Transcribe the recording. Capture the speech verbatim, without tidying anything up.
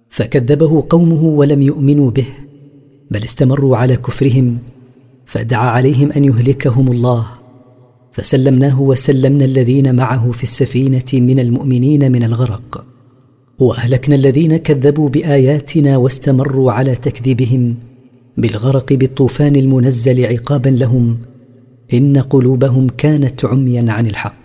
فكذبه قومه ولم يؤمنوا به، بل استمروا على كفرهم، فدعا عليهم أن يهلكهم الله. فسلمناه وسلمنا الذين معه في السفينة من المؤمنين من الغرق، وأهلكنا الذين كذبوا بآياتنا واستمروا على تكذيبهم بالغرق بالطوفان المنزل عقابا لهم، إن قلوبهم كانت عميا عن الحق.